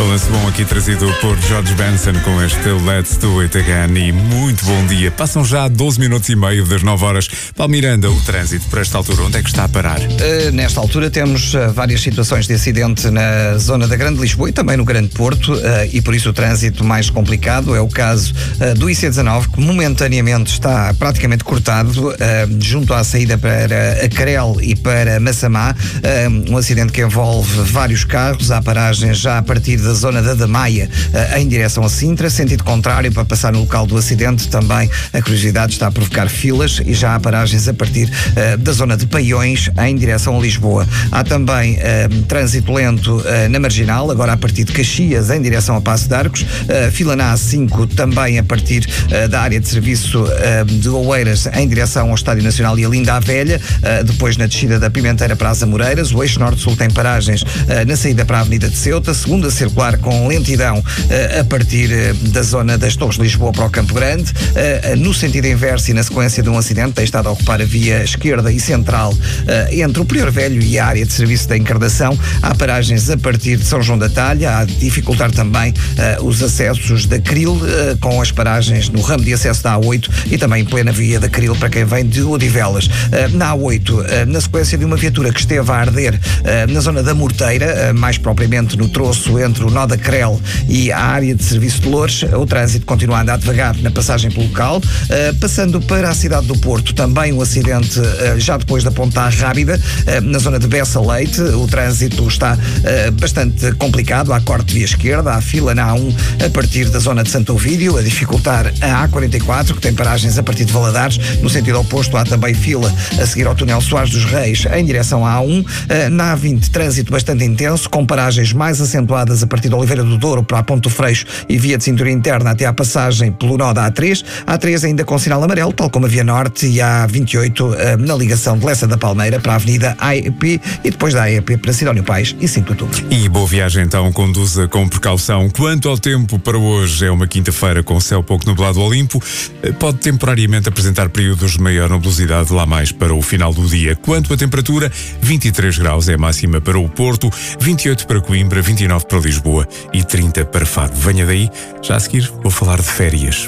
Balanço bom aqui trazido por George Benson com este Let's Do It Again e muito bom dia. Passam já 12 minutos e meio das 9 horas. Paulo Miranda, o trânsito por esta altura, onde é que está a parar? Nesta altura temos várias situações de acidente na zona da Grande Lisboa e também no Grande Porto e por isso o trânsito mais complicado é o caso do IC19, que momentaneamente está praticamente cortado junto à saída para Acarel e para Massamá. Um acidente que envolve vários carros. Há paragens já a partir da zona da Damaia em direção a Sintra, sentido contrário para passar no local do acidente. Também a curiosidade está a provocar filas e já há paragens a partir da zona de Paiões em direção a Lisboa. Há também trânsito lento na Marginal, agora a partir de Caxias em direção a Paço de Arcos. Fila na A5 também a partir da área de serviço de Oeiras em direção ao Estádio Nacional e a Linda à Velha. Depois na descida da Pimenteira para as Amoreiras. O eixo Norte-Sul tem paragens na saída para a Avenida de Ceuta, segunda circular com lentidão a partir da zona das Torres de Lisboa para o Campo Grande. No sentido inverso e na sequência de um acidente, tem estado a ocupar a via esquerda e central entre o Prior Velho e a área de serviço da Encarnação. Há paragens a partir de São João da Talha, a dificultar também os acessos da Cril, com as paragens no ramo de acesso da A8 e também em plena via da Cril para quem vem de Odivelas. Na A8, na sequência de uma viatura que esteve a arder na zona da Morteira, mais propriamente no troço entre o nó da Crel e a área de serviço de Loures, o trânsito continua a andar devagar na passagem pelo local. Passando para a cidade do Porto, também um acidente já depois da Ponta Rábida, na zona de Bessa Leite. O trânsito está bastante complicado. Há corte de via esquerda, há fila na A1 a partir da zona de Santo Ovídio, a dificultar a A44, que tem paragens a partir de Valadares. No sentido oposto, há também fila a seguir ao túnel Soares dos Reis em direção à A1. Na A20, trânsito bastante intenso, com paragens mais acentuadas a partir de Oliveira do Douro para a Ponte do Freixo e via de cintura interna até à passagem pelo nó da A3. A A3 ainda com sinal amarelo, tal como a Via Norte, e a A28 na ligação de Lessa da Palmeira para a Avenida AEP e depois da AEP para Sidónio Pais e 5 de Outubro. E boa viagem então, conduza com precaução. Quanto ao tempo para hoje, é uma quinta-feira com céu pouco nublado ao limpo. Pode temporariamente apresentar períodos de maior nebulosidade lá mais para o final do dia. Quanto à temperatura, 23 graus é a máxima para o Porto, 28 para Coimbra, 29 para Lisboa e 30 para Faro. Venha daí, já a seguir vou falar de férias.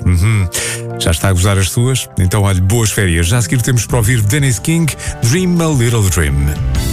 Já está a gozar as suas? Então olhe, boas férias. Já a seguir temos para ouvir Dennis King, Dream a Little Dream.